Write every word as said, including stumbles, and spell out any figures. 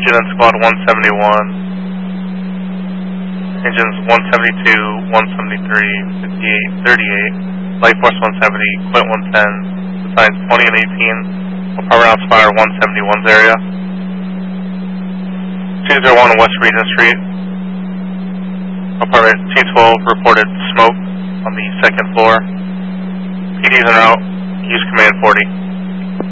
engine in squad one seventy-one, engines one seventy-two, one seventy-three, fifty-eight, thirty-eight, light force one seventy, quint one ten, signs twenty and eighteen, will power out Spire one seventy-one's area. two oh one West Regent Street, apartment two twelve reported smoke on the second floor. P Ds are out, use command forty.